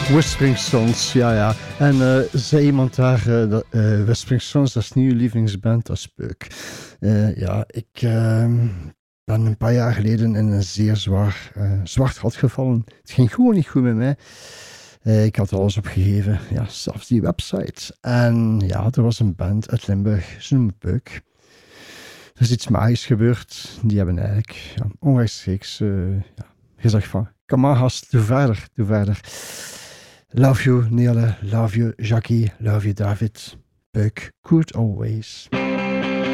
Whispering Sons, ja. En zei iemand daar, Whispering Sons, dat is niet uw lievelingsband, dat is Peuk. Ik ben een paar jaar geleden in een zeer zwart gat gevallen. Het ging gewoon niet goed met mij. Ik had alles opgegeven, ja, zelfs die website. En ja, er was een band uit Limburg, ze noemen Peuk. Er is iets magisch gebeurd. Die hebben eigenlijk onrechtstreeks gezegd van, kom maar gast, doe verder. Love you, Nele. Love you, Jackie. Love you, David. Peuk, good always.